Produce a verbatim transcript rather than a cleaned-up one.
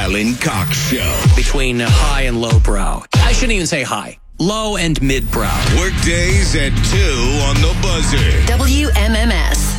Ryland Cox Show. Between high and low brow. I shouldn't even say high. Low and mid brow. Workdays at two on the buzzer. W M M S.